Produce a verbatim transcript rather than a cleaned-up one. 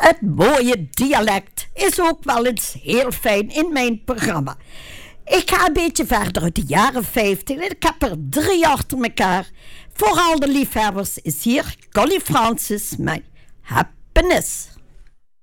Het mooie dialect is ook wel eens heel fijn in mijn programma. Ik ga een beetje verder uit de jaren vijftig. Ik heb er drie achter elkaar. Voor al de liefhebbers is hier Connie Francis met Happiness.